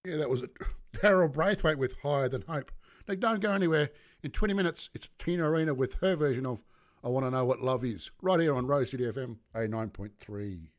Yeah, that was it. Daryl Braithwaite with Higher Than Hope. Now, don't go anywhere. In 20 minutes, it's Tina Arena with her version of I Want to Know What Love Is, right here on Rose City FM 89.3.